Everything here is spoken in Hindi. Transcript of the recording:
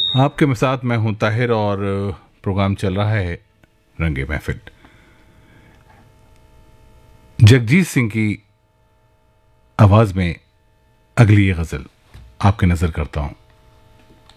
आपके साथ मैं हूं ताहिर और प्रोग्राम चल रहा है रंगे महफिल। जगजीत सिंह की आवाज में अगली ये गजल आपके नजर करता हूं।